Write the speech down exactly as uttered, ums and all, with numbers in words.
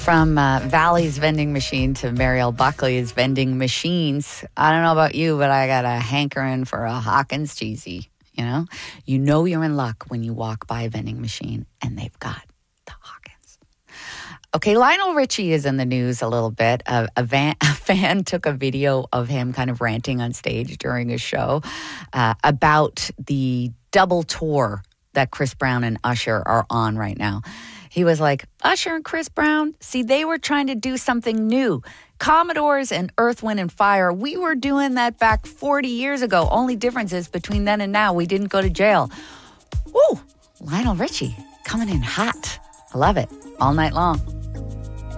From uh, Valley's vending machine to Mariel Buckley's vending machines. I don't know about you, but I got a hankering for a Hawkins cheesy. You know, you know you're in luck when you walk by a vending machine and they've got the Hawkins. Okay, Lionel Richie is in the news a little bit. A, a, van, a fan took a video of him kind of ranting on stage during a show uh, about the double tour that Chris Brown and Usher are on right now. He was like, Usher and Chris Brown, see, they were trying to do something new. Commodores and Earth, Wind and Fire, we were doing that back forty years ago. Only difference is between then and now, we didn't go to jail. Woo! Lionel Richie coming in hot. I love it. All night long.